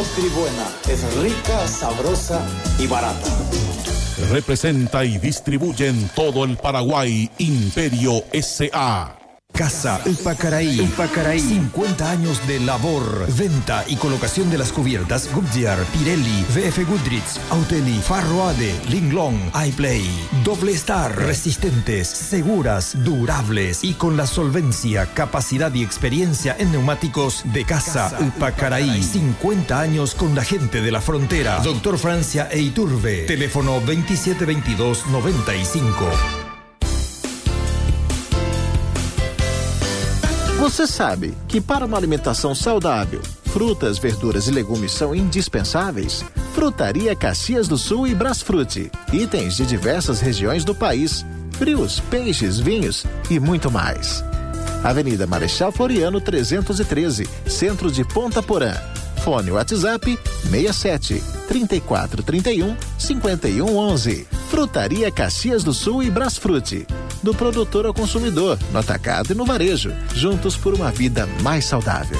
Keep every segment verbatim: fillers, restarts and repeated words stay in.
Nostribuena es rica, sabrosa y barata. Representa y distribuye en todo el Paraguay Imperio S A Casa Upacaraí. Upacaraí. cincuenta años de labor, venta y colocación de las cubiertas Goodyear, Pirelli, V F Goodrich, Auteli, Farroade, Linglong, iPlay. Doble Star. Resistentes, seguras, durables y con la solvencia, capacidad y experiencia en neumáticos de Casa, Casa Upacaraí. cincuenta años con la gente de la frontera. Doctor Francia e Iturbe. Teléfono veintisiete veintidós noventa y cinco. Você sabe que para uma alimentação saudável, frutas, verduras e legumes são indispensáveis? Frutaria Caxias do Sul e Brasfruti. Itens de diversas regiões do país. Frios, peixes, vinhos e muito mais. Avenida Marechal Floriano trezentos e treze, Centro de Ponta Porã. Fone WhatsApp seis sete, trinta e quatro, trinta e um, cinquenta e um, onze. Frutaria Caxias do Sul e Brasfruti. Do produtor ao consumidor, no atacado e no varejo. Juntos por uma vida mais saudável.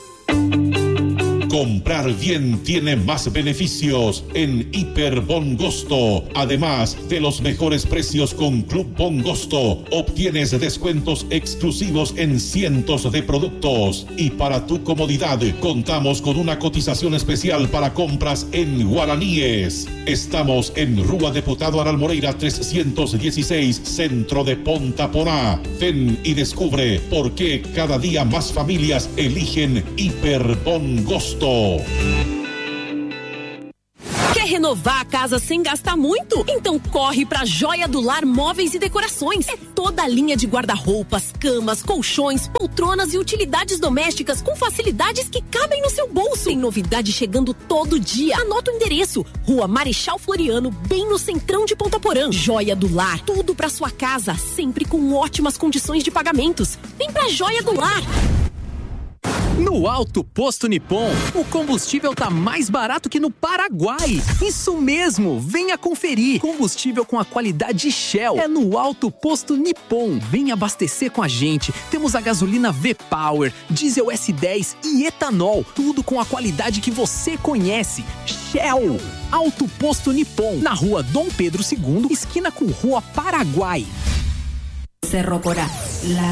Comprar bien tiene más beneficios en Hiper Bongosto. Además de los mejores precios con Club Bongosto, obtienes descuentos exclusivos en cientos de productos. Y para tu comodidad, contamos con una cotización especial para compras en guaraníes. Estamos en Rúa Deputado Aral Moreira trescientos dieciséis, Centro de Ponta Porá. Ven y descubre por qué cada día más familias eligen Hiper Bongosto. Quer renovar a casa sem gastar muito? Então corre pra Joia do Lar Móveis e Decorações. É toda a linha de guarda-roupas, camas, colchões, poltronas e utilidades domésticas com facilidades que cabem no seu bolso. Tem novidade chegando todo dia. Anota o endereço: Rua Marechal Floriano, bem no centrão de Ponta Porã. Joia do Lar, tudo pra sua casa, sempre com ótimas condições de pagamentos. Vem pra Joia do Lar. No Alto Posto Nippon, o combustível tá mais barato que no Paraguai. Isso mesmo, venha conferir. Combustível com a qualidade Shell é no Alto Posto Nippon. Venha abastecer com a gente. Temos a gasolina V-Power, diesel S dez e etanol. Tudo com a qualidade que você conhece. Shell. Alto Posto Nippon, na Rua Dom Pedro segundo, esquina com Rua Paraguai. Cerro Corá.